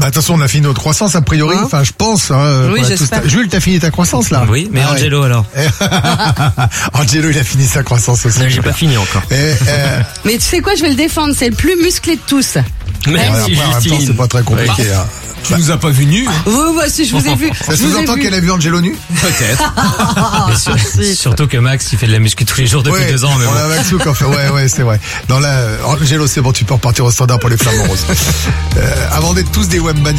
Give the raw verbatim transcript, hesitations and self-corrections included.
Bah, de toute façon, on a fini notre croissance, a priori. Hein enfin, je pense. Hein, oui, j'espère. Tous... Jules, t'as fini ta croissance, là? Oui, mais ah, Angelo, ouais. alors? Angelo, il a fini sa croissance aussi. Non, j'ai pas fini encore. Et, euh... Mais tu sais quoi, je vais le défendre. C'est le plus musclé de tous. Merci, après, Justine. en même temps, c'est pas très compliqué. Ouais. Hein. Tu nous as pas vu nus? Oui, ouais, si je vous ai vu. Ça sous-entend qu'elle a vu Angelo nu? Peut-être. Surtout que Max, il fait de la muscu tous les jours depuis ouais, deux ans. Mais on bon. a Maxou qui en fait. Ouais, ouais, c'est vrai. Non, là, Angelo, c'est bon, tu peux repartir au standard pour les flamants roses. Euh, avant d'être tous des webman